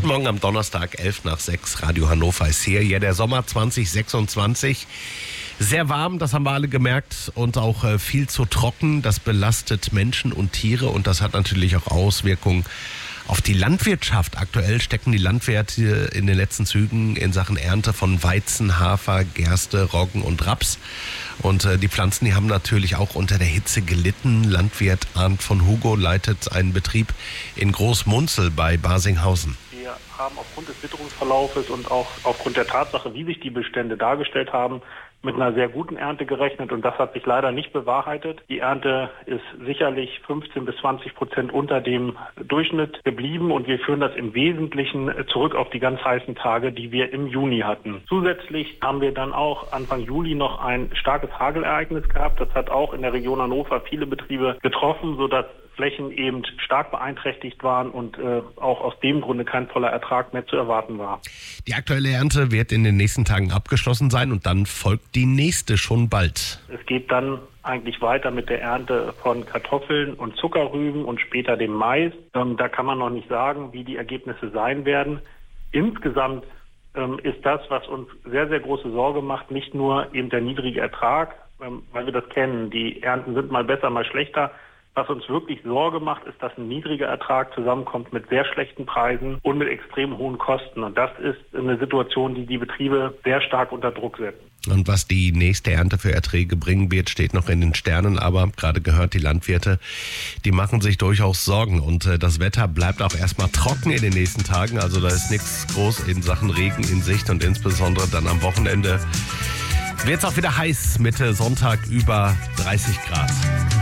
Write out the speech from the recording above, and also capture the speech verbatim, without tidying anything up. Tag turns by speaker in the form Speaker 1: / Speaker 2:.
Speaker 1: Guten Morgen am Donnerstag, elf nach sechs, Radio Hannover ist hier. Ja, der Sommer zwanzig sechsundzwanzig. Sehr warm, das haben wir alle gemerkt, und auch äh, viel zu trocken. Das belastet Menschen und Tiere, und das hat natürlich auch Auswirkungen auf die Landwirtschaft. Aktuell stecken die Landwirte in den letzten Zügen in Sachen Ernte von Weizen, Hafer, Gerste, Roggen und Raps. Und äh, die Pflanzen, die haben natürlich auch unter der Hitze gelitten. Landwirt Arndt von Hugo leitet einen Betrieb in Großmunzel bei Barsinghausen.
Speaker 2: Wir haben aufgrund des Witterungsverlaufes und auch aufgrund der Tatsache, wie sich die Bestände dargestellt haben, mit einer sehr guten Ernte gerechnet, und das hat sich leider nicht bewahrheitet. Die Ernte ist sicherlich fünfzehn bis zwanzig Prozent unter dem Durchschnitt geblieben, und wir führen das im Wesentlichen zurück auf die ganz heißen Tage, die wir im Juni hatten. Zusätzlich haben wir dann auch Anfang Juli noch ein starkes Hagelereignis gehabt. Das hat auch in der Region Hannover viele Betriebe getroffen, sodass Flächen eben stark beeinträchtigt waren und äh, auch aus dem Grunde kein voller Ertrag mehr zu erwarten war.
Speaker 1: Die aktuelle Ernte wird in den nächsten Tagen abgeschlossen sein, und dann folgt die nächste schon bald.
Speaker 2: Es geht dann eigentlich weiter mit der Ernte von Kartoffeln und Zuckerrüben und später dem Mais. Ähm, da kann man noch nicht sagen, wie die Ergebnisse sein werden. Insgesamt ähm, ist das, was uns sehr, sehr große Sorge macht, nicht nur eben der niedrige Ertrag, ähm, weil wir das kennen. Die Ernten sind mal besser, mal schlechter. Was uns wirklich Sorge macht, ist, dass ein niedriger Ertrag zusammenkommt mit sehr schlechten Preisen und mit extrem hohen Kosten. Und das ist eine Situation, die die Betriebe sehr stark unter Druck setzt.
Speaker 1: Und was die nächste Ernte für Erträge bringen wird, steht noch in den Sternen. Aber gerade gehört, die Landwirte, die machen sich durchaus Sorgen. Und äh, das Wetter bleibt auch erstmal trocken in den nächsten Tagen. Also da ist nichts groß in Sachen Regen in Sicht. Und insbesondere dann am Wochenende wird es auch wieder heiß, Mitte Sonntag über dreißig Grad.